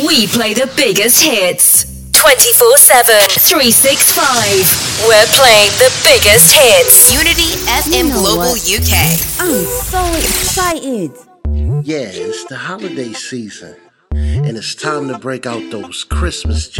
We play the biggest hits 24/7, 365. We're playing the biggest hits. Unity FM Global what? UK. I'm so excited. Yeah, it's the holiday season, and it's time to break out those Christmas